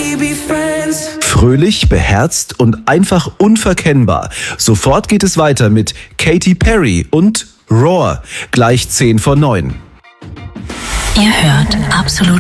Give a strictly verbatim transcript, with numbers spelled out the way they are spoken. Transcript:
Fröhlich, beherzt und einfach unverkennbar. Sofort geht es weiter mit Katy Perry und Roar, gleich zehn vor neun. Ihr hört Absolut